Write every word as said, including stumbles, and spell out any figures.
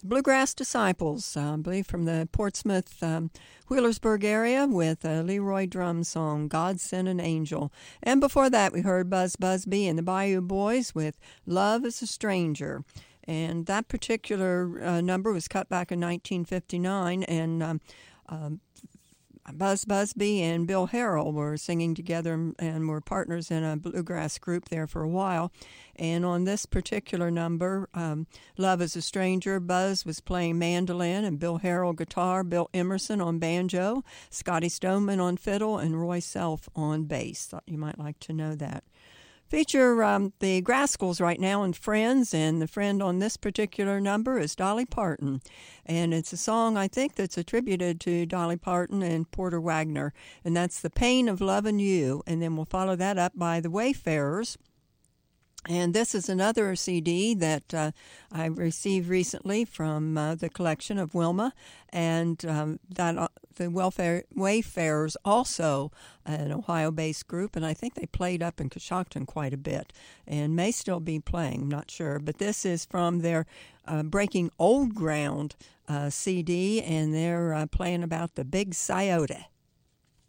Bluegrass Disciples, uh, I believe from the Portsmouth, um, Wheelersburg area with a Leroy Drum song, God Sent an Angel. And before that, we heard Buzz Busby and the Bayou Boys with Love is a Stranger. And that particular uh, number was cut back in nineteen fifty-nine, and um, um, Buzz Busby and Bill Harrell were singing together and were partners in a bluegrass group there for a while. And on this particular number, um, Love is a Stranger, Buzz was playing mandolin and Bill Harrell guitar, Bill Emerson on banjo, Scotty Stoneman on fiddle, and Roy Self on bass. Thought you might like to know that. Feature um, the Grascals right now and Friends, and the friend on this particular number is Dolly Parton. And it's a song, I think, that's attributed to Dolly Parton and Porter Wagner, and that's The Pain of Lovin' You. And then we'll follow that up by The Wayfarers. And this is another C D that uh, I received recently from uh, the collection of Wilma, and um, that uh, the Welfare Wayfarers, also an Ohio-based group, and I think they played up in Coshocton quite a bit, and may still be playing. I'm not sure, but this is from their uh, Breaking Old Ground uh, C D, and they're uh, playing about the Big Scioto.